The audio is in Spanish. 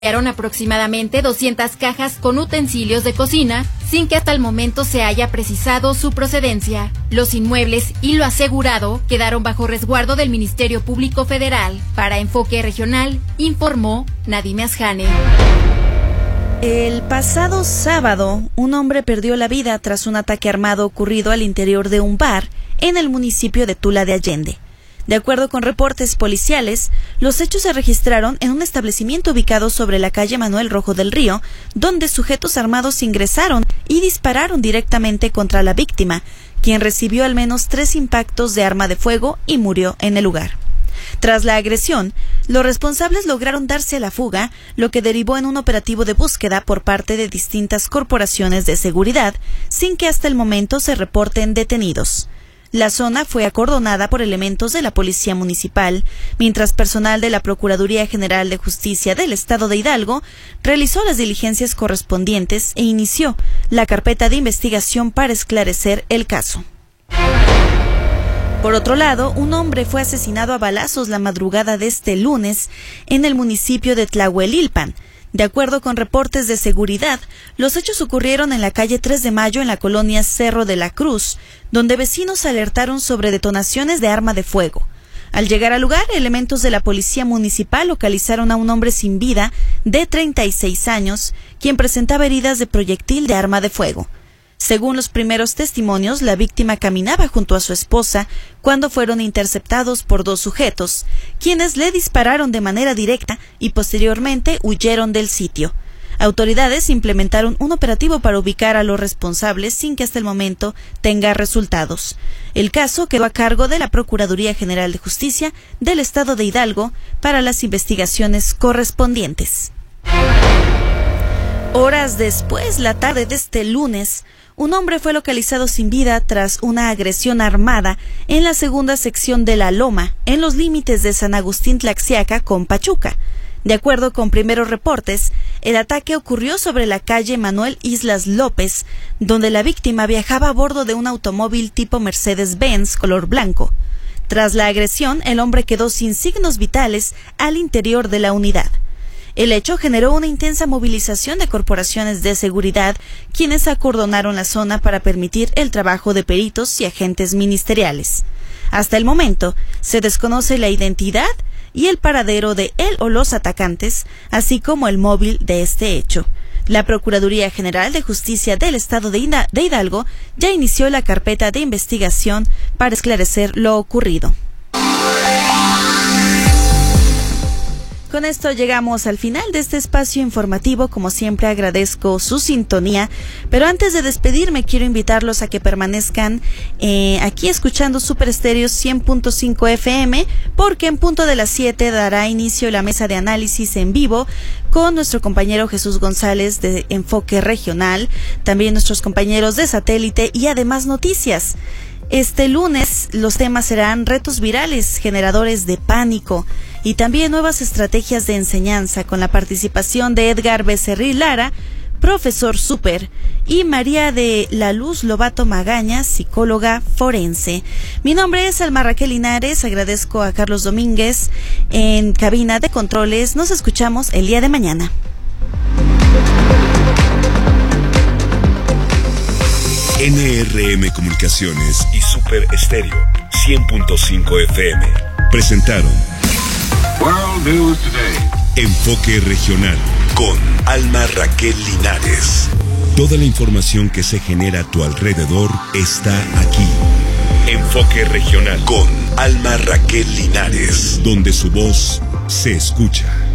Hallaron aproximadamente 200 cajas con utensilios de cocina, sin que hasta el momento se haya precisado su procedencia. Los inmuebles y lo asegurado quedaron bajo resguardo del Ministerio Público Federal. Para Enfoque Regional, informó Nadime Asjane. El pasado sábado, un hombre perdió la vida tras un ataque armado ocurrido al interior de un bar en el municipio de Tula de Allende. De acuerdo con reportes policiales, los hechos se registraron en un establecimiento ubicado sobre la calle Manuel Rojo del Río, donde sujetos armados ingresaron y dispararon directamente contra la víctima, quien recibió al menos 3 impactos de arma de fuego y murió en el lugar. Tras la agresión, los responsables lograron darse a la fuga, lo que derivó en un operativo de búsqueda por parte de distintas corporaciones de seguridad, sin que hasta el momento se reporten detenidos. La zona fue acordonada por elementos de la Policía Municipal, mientras personal de la Procuraduría General de Justicia del Estado de Hidalgo realizó las diligencias correspondientes e inició la carpeta de investigación para esclarecer el caso. Por otro lado, un hombre fue asesinado a balazos la madrugada de este lunes en el municipio de Tlahuelilpan. De acuerdo con reportes de seguridad, los hechos ocurrieron en la calle 3 de Mayo en la colonia Cerro de la Cruz, donde vecinos alertaron sobre detonaciones de arma de fuego. Al llegar al lugar, elementos de la policía municipal localizaron a un hombre sin vida de 36 años, quien presentaba heridas de proyectil de arma de fuego. Según los primeros testimonios, la víctima caminaba junto a su esposa cuando fueron interceptados por 2 sujetos, quienes le dispararon de manera directa y posteriormente huyeron del sitio. Autoridades implementaron un operativo para ubicar a los responsables sin que hasta el momento tenga resultados. El caso quedó a cargo de la Procuraduría General de Justicia del Estado de Hidalgo para las investigaciones correspondientes. Horas después, la tarde de este lunes, un hombre fue localizado sin vida tras una agresión armada en la segunda sección de La Loma, en los límites de San Agustín Tlaxiaca con Pachuca. De acuerdo con primeros reportes, el ataque ocurrió sobre la calle Manuel Islas López, donde la víctima viajaba a bordo de un automóvil tipo Mercedes-Benz color blanco. Tras la agresión, el hombre quedó sin signos vitales al interior de la unidad. El hecho generó una intensa movilización de corporaciones de seguridad, quienes acordonaron la zona para permitir el trabajo de peritos y agentes ministeriales. Hasta el momento, se desconoce la identidad y el paradero de él o los atacantes, así como el móvil de este hecho. La Procuraduría General de Justicia del Estado de Hidalgo ya inició la carpeta de investigación para esclarecer lo ocurrido. Con esto llegamos al final de este espacio informativo. Como siempre, agradezco su sintonía, pero antes de despedirme quiero invitarlos a que permanezcan aquí escuchando Super Estéreo 100.5 FM, porque en punto de las 7 dará inicio la mesa de análisis en vivo con nuestro compañero Jesús González de Enfoque Regional, también nuestros compañeros de Satélite y además noticias. Este lunes los temas serán retos virales, generadores de pánico y también nuevas estrategias de enseñanza, con la participación de Edgar Becerril Lara, profesor súper, y María de la Luz Lobato Magaña, psicóloga forense. Mi nombre es Alma Raquel Linares, agradezco a Carlos Domínguez en cabina de controles. Nos escuchamos el día de mañana. NRM Comunicaciones y Super Estéreo 100.5 FM presentaron World News Today. Enfoque Regional con Alma Raquel Linares. Toda la información que se genera a tu alrededor está aquí. Enfoque Regional con Alma Raquel Linares, donde su voz se escucha.